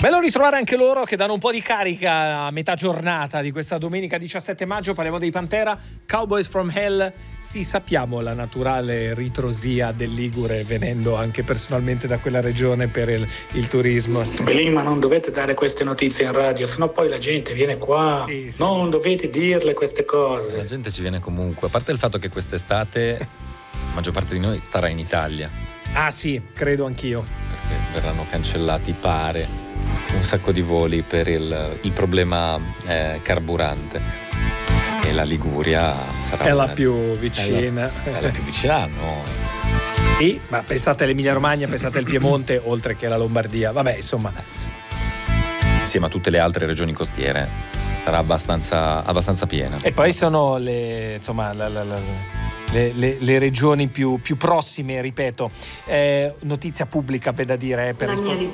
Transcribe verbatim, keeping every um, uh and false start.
Bello ritrovare anche loro che danno un po' di carica a metà giornata di questa domenica diciassette maggio. Parliamo dei Pantera, Cowboys from Hell. Sì, sappiamo la naturale ritrosia del Ligure, venendo anche personalmente da quella regione per il, il turismo. Belin, ma non dovete dare queste notizie in radio, sennò poi la gente viene qua. Sì, sì. Non dovete dirle queste cose. La gente ci viene comunque, a parte il fatto che quest'estate la maggior parte di noi starà in Italia. Ah sì, credo anch'io. Perché verranno cancellati, pare, un sacco di voli per il, il problema eh, carburante. E la Liguria sarà è una, la più vicina. È la, è la più vicina a noi. Sì, ma pensate all'Emilia Romagna, pensate al Piemonte, oltre che alla Lombardia. Vabbè, insomma. Insieme a tutte le altre regioni costiere sarà abbastanza, abbastanza piena. E poi sono le, insomma, la, la, la, le, le, le regioni più, più prossime, ripeto. Eh, notizia pubblica, per da dire, eh, per rispondere.